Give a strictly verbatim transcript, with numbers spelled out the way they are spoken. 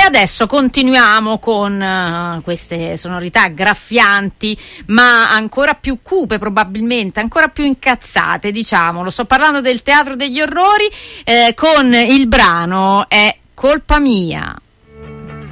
adesso continuiamo con uh, queste sonorità graffianti, ma ancora più cupe, probabilmente ancora più incazzate, diciamolo. Sto parlando del Teatro degli Orrori, eh, con il brano È colpa mia.